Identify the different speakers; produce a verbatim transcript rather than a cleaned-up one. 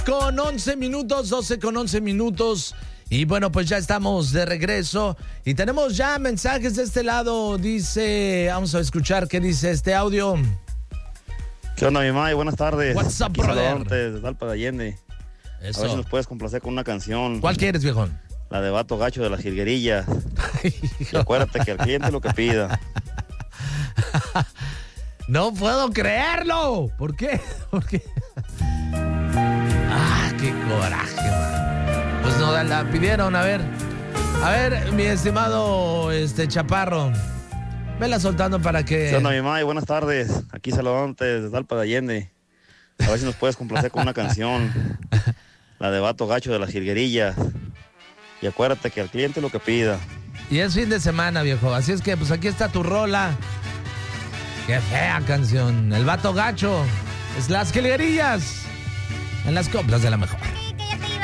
Speaker 1: Con once minutos, doce con once minutos. Y bueno, pues ya estamos de regreso. Y tenemos ya mensajes de este lado. Dice, vamos a escuchar qué dice este audio.
Speaker 2: ¿Qué onda, mi May? Buenas tardes.
Speaker 1: What's up,
Speaker 2: Aquí
Speaker 1: brother?
Speaker 2: Salvador de Talpa de Allende.
Speaker 1: Eso.
Speaker 2: A ver si nos puedes complacer con una canción.
Speaker 1: ¿Cuál quieres, viejón?
Speaker 2: La de Vato Gacho de las Jilguerillas. Y acuérdate que al cliente lo que pida.
Speaker 1: No puedo creerlo. ¿Por qué? ¿Por qué? Ah, qué coraje, man. Pues no, la pidieron, a ver. A ver, mi estimado este Chaparro. Vela soltando para que...
Speaker 2: ¿Qué onda, mi May? Buenas tardes. Aquí Salvador de Talpa de Allende. A ver si nos puedes complacer con una canción. La de Vato Gacho de las Jilguerillas. Y acuérdate que al cliente lo que pida.
Speaker 1: Y es fin de semana, viejo. Así es que, pues aquí está tu rola. Qué fea canción. El Vato Gacho. Es las Jilguerillas. En las coplas de la mejor.